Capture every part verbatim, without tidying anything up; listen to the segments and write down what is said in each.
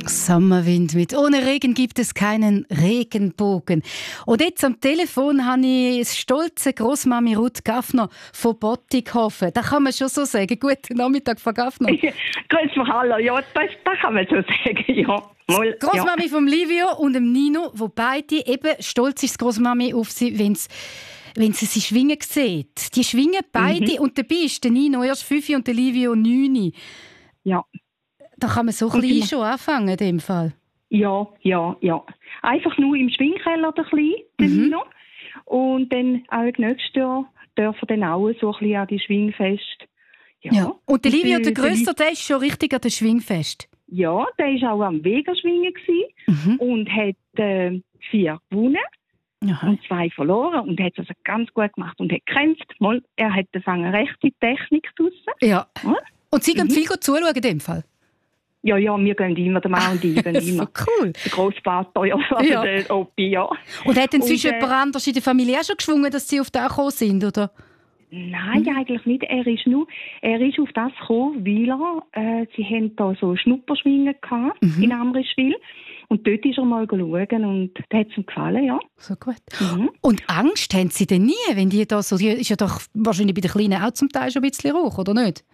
Sommerwind mit «Ohne Regen gibt es keinen Regenbogen». Und jetzt am Telefon habe ich das stolze Grossmami Ruth Gaffner von Bottighofen. Das kann man schon so sagen. Guten Nachmittag, Frau Gaffner. Grüß mich, hallo. Ja, das, das kann man so sagen, ja. Mal, Grossmami ja. vom Livio und dem Nino, wo beide eben stolz ist, Grossmami auf sie, wenn sie wenn sie sie schwingen sieht. Die schwingen beide mhm. und dabei ist der Nino erst fünf und der Livio neun. Ja. Da kann man so ein bisschen schon anfangen in dem Fall. Ja, ja, ja. Einfach nur im Schwingkeller ein bisschen, der mhm. Nino. Und dann auch nächstes Jahr dürfen dann auch so ein bisschen an die Schwingfest. Ja. ja. Und der Livio, der Grösste, der ist schon richtig an der Schwingfest? Ja, der war auch am Vegaschwingen mhm. und hat äh, vier gewonnen. Aha. Und zwei verloren und hat es also ganz gut gemacht und hat gekämpft. Mal, er hat eine rechte Technik draussen. Ja. ja. Und Sie gehen mhm. viel zuschauen in dem Fall? Ja, ja, wir gehen immer, der Mann und ich gehen immer. So cool. Der Grossvater, ja, also ja. der Opi, ja. Und hat inzwischen und, äh, jemand anders in der Familie auch schon geschwungen, dass Sie auf das gekommen sind, oder? Nein, mhm. eigentlich nicht. Er ist nur, er ist auf das gekommen, weil er, äh, sie haben da so Schnupperschwingen gehabt mhm. in Amriswil. Und dort ist er mal schauen und das hat es ihm gefallen, ja. So gut. Mhm. Und Angst haben Sie denn nie, wenn die da so, die ist ja doch wahrscheinlich bei den Kleinen auch zum Teil schon ein bisschen Rauch, oder nicht?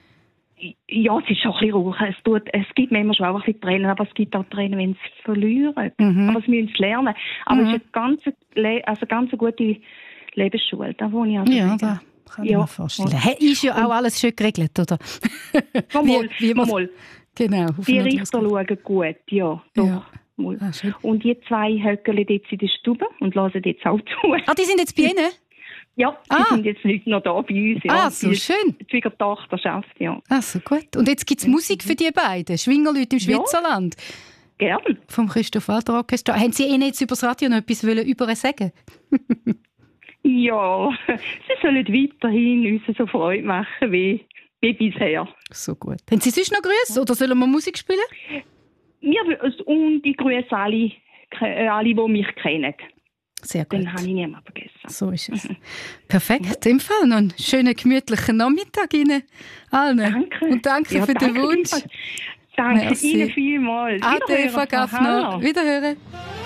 Ja, es ist schon ein bisschen Rauch. Es, tut, es gibt manchmal schon auch ein bisschen Tränen, aber es gibt auch Tränen, wenn sie verlieren. Mhm. Aber sie müssen es lernen. Aber mhm. es ist eine ganz, also ganz gute Lebensschule, da wo ich also ja, da kann ich ja. mir vorstellen. Ja. Ist ja auch alles schön geregelt, oder? Mal, wie, wie mal. Genau. Die Richter schauen gut, ja. Doch. Ja. Ah, und die zwei höckeln jetzt in der Stube und hören jetzt auch zu. Ah, die sind jetzt bei Ihnen? Ja, die ah. sind jetzt nicht noch da bei uns. Ja. Ah, so die schön. Die Schwiegertochter schafft, ja. Ah, so gut. Und jetzt gibt es Musik für die beiden, Schwingerleute im Schweizerland. Ja, gerne. Vom Christoph Walter Orchestra. Haben Sie Ihnen jetzt über das Radio noch etwas über sagen? Ja, sie sollen weiterhin uns so Freude machen wie, wie bisher. So gut. Haben Sie sonst noch Grüße oder sollen wir Musik spielen? Ja, und ich grüße alle, alle, die mich kennen. Sehr gut. Den habe ich niemand vergessen. So ist es. Perfekt. Im Fall noch einen schönen, gemütlichen Nachmittag Ihnen allen. Danke. Und danke ja, für danke den Wunsch. Danke Merci. Ihnen vielmals. Ade, Frau Gaffner. Wiederhören.